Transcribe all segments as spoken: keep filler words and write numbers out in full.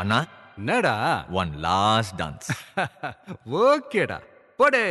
அண்ணா என்னடா one last dance. ஓகேடா போடே.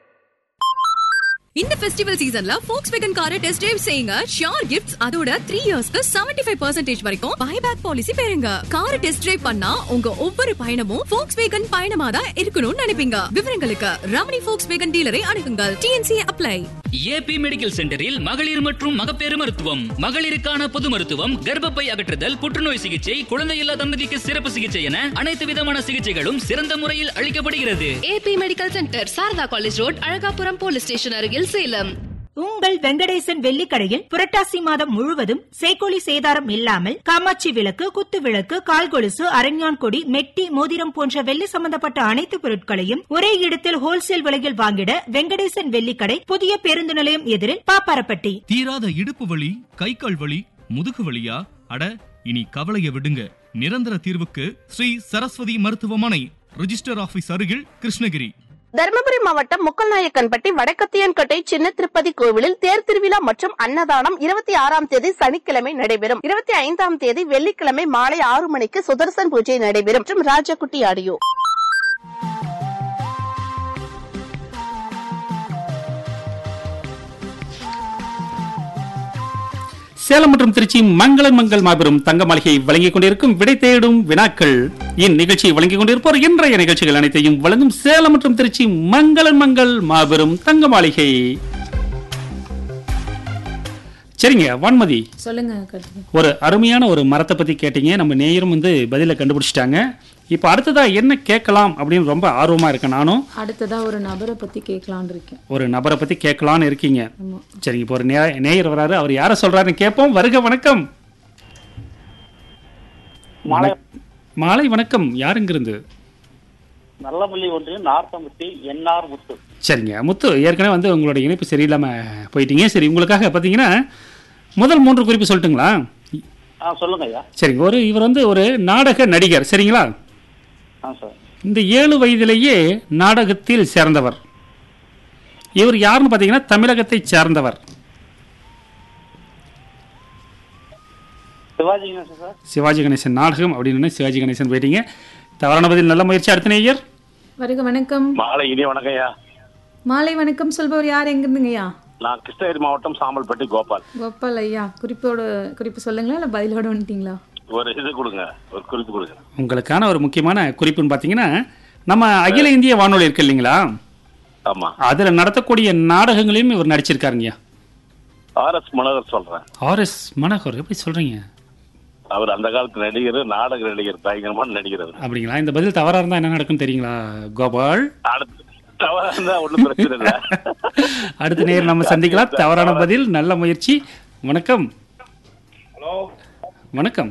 இந்த ஃபெஸ்டிவல் சீசன்ல Volkswagen காரை டெஸ்ட் டிரைவ் செய்யுங்க. ஷியோர் கிஃப்ட்ஸ் அதோட த்ரீ இயர்ஸ்க்கு செவன்டி ஃபைவ் பர்சன்டேஜ் வரைக்கும் பைபேக் பாலிசி பெறுங்க. காரை டெஸ்ட் டிரைவ் பண்ணா உங்க ஒவ்வொரு பயணமும் Volkswagen பயணமா தான் இருக்கணும்னு நினைப்பீங்க. விவரங்களுக்கு Ramani Volkswagen டீலரை அணுகுங்கள். T N C apply. AB medical சென்டரில் மகளிர் மற்றும் மகப்பேறு மருத்துவம், மகளிருக்கான பொது மருத்துவம், கர்ப்பப்பை அகற்றுதல், புற்றுநோய் சிகிச்சை, குழந்தையில்லா தம்பதிக்கு சிறப்பு சிகிச்சை என அனைத்து விதமான சிகிச்சைகளும் சிறந்த முறையில் அளிக்கப்படுகிறது. AB medical centre, Saradha college road, Alagapuram police station அருகில், சேலம். உங்கள் வெங்கடேசன் வெள்ளிக்கடையில் புரட்டாசி மாதம் முழுவதும் சேக்கோலி சேதாரம் இல்லாமல் காமாட்சி விளக்கு, குத்து விளக்கு, கால் கொலுசு, அரஞ்ஞான் கொடி, மெட்டி, மோதிரம் போன்ற வெள்ளி சம்பந்தப்பட்ட அனைத்து பொருட்களையும் ஒரே இடத்தில் ஹோல்சேல் விலையில் வாங்கிட வெங்கடேசன் வெள்ளிக்கடை, புதிய பேருந்து நிலையம் எதிரில், பாப்பாரப்பட்டி. தீராத இடுப்பு வலி, கை கால் வலி, முதுகு வலியா? அட, இனி கவலைய விடுங்க. நிரந்தர தீர்வுக்கு ஸ்ரீ சரஸ்வதி மருத்துவமனை, ரிஜிஸ்டர் ஆபீஸ் அருகில், கிருஷ்ணகிரி. தர்மபுரி மாவட்டம் முக்கல்நாயக்கன்பட்டி வடக்கத்தியன்கட்டை சின்ன திருப்பதி கோவிலில் தேர் திருவிழா மற்றும் அன்னதானம் இருபத்தி ஆறாம் தேதி சனிக்கிழமை நடைபெறும். இருபத்தி ஐந்தாம் தேதி வெள்ளிக்கிழமை மாலை ஆறு மணிக்கு சுதர்சன் பூஜை நடைபெறும். மற்றும் ராஜகுட்டி ஆடியோ. சேலம் மற்றும் திருச்சி மங்களன் மங்கள் மாபெரும் தங்க மாளிகை வழங்கிக் கொண்டிருக்கும் விடை தேடும் வினாக்கள். இந்நிகழ்ச்சியை வழங்கிக் கொண்டிருப்போர் இன்றைய நிகழ்ச்சிகள் அனைத்தையும் வழங்கும் சேலம் மற்றும் திருச்சி மங்களன் மங்கள் மாபெரும் தங்க மாளிகை. சரிங்க வான்மதி, சொல்லுங்க. ஒரு அருமையான ஒரு மரத்தை பத்தி கேட்டீங்க. நம்ம நேயரும் வந்து பதில கண்டுபிடிச்சிட்டாங்க. இப்ப அடுத்ததா என்ன கேட்கலாம் அப்படின்னு ரொம்ப ஆர்வமா இருக்கேன் நானும். அடுத்ததா ஒரு நபரை பத்தி கேட்கலான்னு இருக்கேன். ஒரு நபரை பத்தி கேட்கலான்னு இருக்கீங்க. சரிங்க, இப்போ ஒரு நேயர் வராரு. அவர் யார சொல்றாருன்னு கேட்போம். வருக வணக்கம். மாலை வணக்கம். யாருங்கிருந்து? நல்லமல்லி ஒன்று நார்த்தம்பட்டி என்ஆர் முத்து. சரிங்க முத்து, ஏற்கனவே வந்து உங்களோட இணைப்பு சரியில்லாம போயிட்டீங்க. சரி, உங்களுக்காக பாத்தீங்கன்னா முதல் மூன்று குறிப்பு சொல்லட்டுங்களா? சொல்லுங்க ஐயா. சரிங்க, ஒரு இவர் வந்து ஒரு நாடக நடிகர். சரிங்களா? இந்த ஏழு வயதிலேயே நாடகத்தில் சேர்ந்தவர். இவர் யாருன்னு பாத்தீங்கன்னா தமிழகத்தை சேர்ந்தவர். சிவாஜி கணேசன் சார். சிவாஜி கணேசன் நாடகம் அப்படின்னு சிவாஜி கணேசன் போயிட்டீங்க. தவறான பதில். நல்ல முயற்சி. அடுத்த நேயர். வருக வணக்கம். மாலை இனிய வணக்கம் ஐயா. மாலை வணக்கம். சொல்பவர் யார், எங்க இருந்துங்கய்யா? நான் கிருஷ்ணகிரி மாவட்டம் சாம்பல்பட்டி கோபால். கோபால் ஐயா, குறிப்போட குறிப்பு சொல்லுங்களா இல்ல பதிலோட வந்துட்டீங்களா? ஒரு இது கொடுங்க, ஒரு குறிப்பு கொடுங்க. உங்களுக்கான ஒரு முக்கியமான குறிப்புன்னு பாத்தீங்கன்னா, நம்ம அகில இந்திய வானொலி இருக்கு இல்லைங்களா? ஆமா. அதுல நடத்தக்கூடிய நாடகங்களையும் இவர் நடிச்சிருக்காருங்க. ஆர் எஸ் மனோகர் சொல்றேன். ஆர் எஸ் மனோகர் எப்படி சொல்றீங்க? அவர் அந்த காலத்து நடிகர், நாடக நடிகர், பயங்கரமான நடிகர். அப்படிங்களா? இந்த பதில் தவறா இருந்தா என்ன நடக்கும் தெரியுங்களா கோபால்? அடுத்த நேரம் நம்ம சந்திக்கலாம். தவறான பதில். நல்ல முயற்சி. வணக்கம். ஹலோ வணக்கம்.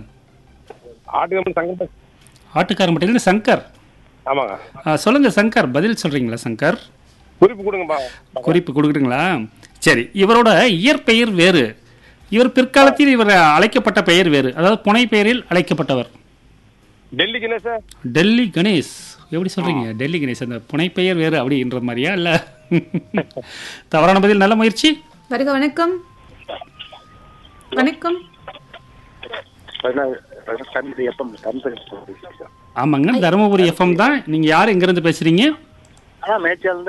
ஆட்டுக்காரம்பட்டியிலிருந்து சங்கர். ஆமாங்க. சொல்லுங்க சங்கர், பதில் சொல்றீங்களா சங்கர்? குறிப்பு கொடுங்க. குறிப்பு கொடுக்குறீங்களா? சரி, இவரோட இயற்பெயர் வேறு, இவர் பிற்காலத்தில் இவர் அழைக்கப்பட்ட பெயர் வேறு, அதாவது புனை பெயரில் அழைக்கப்பட்டவர். டெல்லி கணேஷ். டெல்லி கணேஷ் எப்படி சொல்றீங்க? டெல்லி கணேஷ் அந்த புனை பெயர் வேறு அப்படின்ற மாதிரியா? இல்ல தவறான பதில். நல்ல முயற்சி. வருக வணக்கம். வணக்கம். ஆமாங்க, தருமபுரி எஃப்எம் தான். நீங்க யார், எங்க இருந்து பேசுறீங்க?